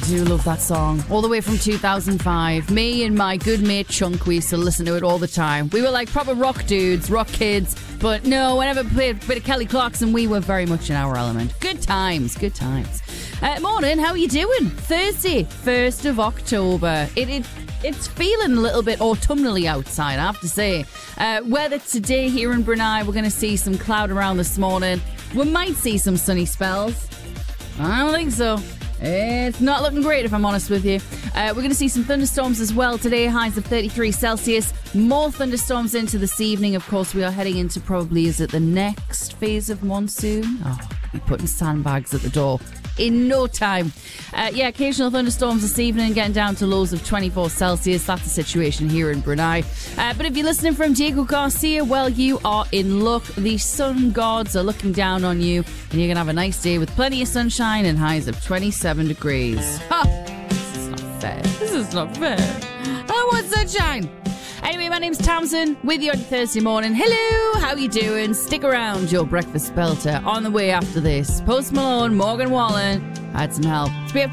do love that song. All the way from 2005. Me and my good mate Chunk, we used to listen to it all the time. We were like proper rock dudes, rock kids. But no, whenever we played a bit of Kelly Clarkson, we were very much in our element. Good times, good times. Morning, how are you doing? Thursday, 1st of October. It's feeling a little bit autumnally outside, I have to say. Weather today here in Brunei, we're going to see some cloud around this morning. We might see some sunny spells. I don't think so. It's not looking great, if I'm honest with you. We're going to see some thunderstorms as well today, highs of 33 Celsius. More thunderstorms into this evening. Of course, we are heading into probably, is it the next phase of monsoon? Oh, we're putting sandbags at the door in no time. Occasional thunderstorms this evening, getting down to lows of 24 Celsius. That's the situation here in Brunei. But if you're listening from Diego Garcia, well, you are in luck. The sun gods are looking down on you, and you're going to have a nice day with plenty of sunshine and highs of 27 degrees. Ha! This is not fair. This is not fair. I want sunshine. Anyway, my name's Tamsin, with you on Thursday morning. Hello, how you doing? Stick around, your breakfast belter. On the way after this, Post Malone, Morgan Wallen. I had some help. It's BFF